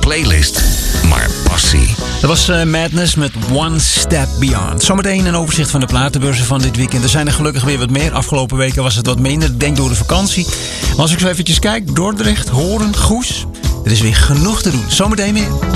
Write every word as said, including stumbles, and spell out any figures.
playlist, maar passie. Dat was uh, Madness met One Step Beyond. Zometeen een overzicht van de platenbeurzen van dit weekend. Er zijn er gelukkig weer wat meer. Afgelopen weken was het wat minder. Ik denk door de vakantie. Maar als ik zo eventjes kijk, Dordrecht, Hoorn, Goes. Er is weer genoeg te doen. Zometeen meer.